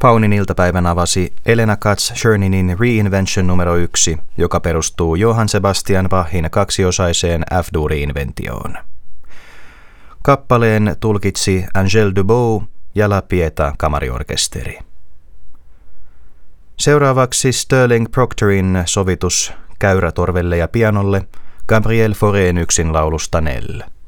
Faunin iltapäivän avasi Elena Katz-Cherninin Reinvention numero 1, joka perustuu Johann Sebastian Bachin kaksiosaiseen F-dur-inventioon. Kappaleen tulkitsi Angèle Dubois ja La Pieta kamariorkesteri. Seuraavaksi Sterling Proctorin sovitus käyrätorvelle ja pianolle Gabriel Faurén yksinlaulusta Nell.